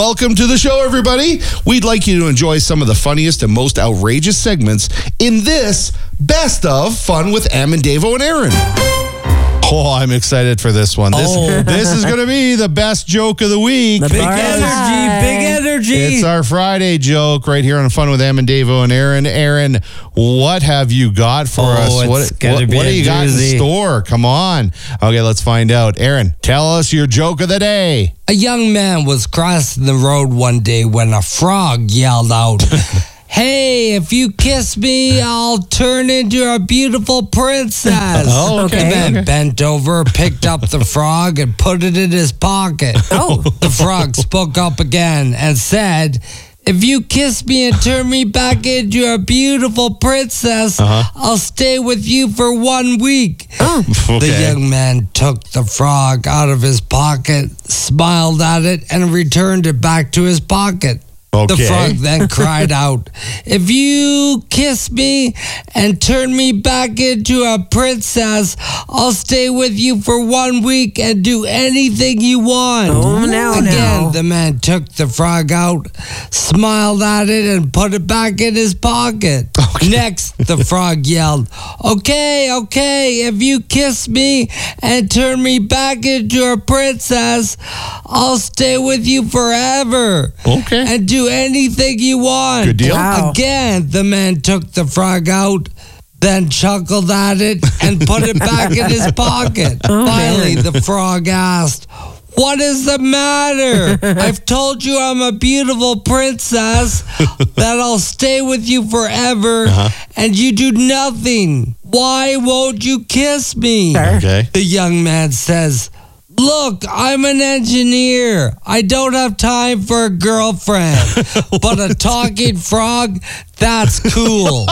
Welcome to the show, everybody. We'd like you to enjoy some of the funniest and most outrageous segments in this Best of Fun with Am and Davo and Aaron. Oh, I'm excited for this one. This is going to be the best joke of the week. Big energy. It's our Friday joke right here on Fun with Am and Davo and Aaron. Aaron, what have you got for us? What do you got in store? Come on. Okay, let's find out. Aaron, tell us your joke of the day. A young man was crossing the road one day when a frog yelled out, "Hey, if you kiss me, I'll turn into a beautiful princess." Oh, okay. The man bent over, picked up the frog, and put it in his pocket. The frog spoke up again and said, "If you kiss me and turn me back into a beautiful princess, I'll stay with you for 1 week." The young man took the frog out of his pocket, smiled at it, and returned it back to his pocket. The frog then cried out, "If you kiss me and turn me back into a princess, I'll stay with you for 1 week and do anything you want." Again, the man took the frog out, smiled at it, and put it back in his pocket. Next, the frog yelled, Okay, if you kiss me and turn me back into a princess, I'll stay with you forever. And do anything you want." Good deal. Again, the man took the frog out, then chuckled at it and put it back in his pocket. Finally, the frog asked, "What is the matter? I've told you I'm a beautiful princess, that I'll stay with you forever, and you do nothing. Why won't you kiss me?" The young man says, "Look, I'm an engineer. I don't have time for a girlfriend, but a talking frog, that's cool."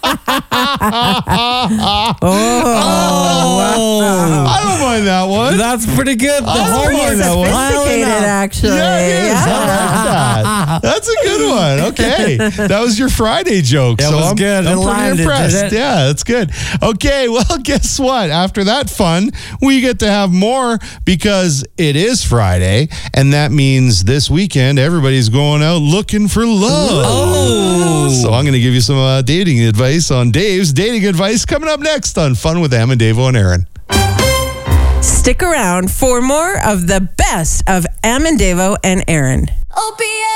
I don't mind that one. That's pretty good. I don't mind that one. Sophisticated, actually. Yeah, it is. I like that. That's a good one. Okay. That was your Friday joke. That was good. I'm It pretty landed, impressed. did it? Yeah, that's good. Okay, well, guess what? After that fun, we get to have more because it is Friday, and that means this weekend everybody's going out looking for love. So I'm going to give you some dating advice on Dave's Dating Advice coming up next on Fun with Am and Davo and Aaron. Stick around for more of the best of Am and Davo and Aaron.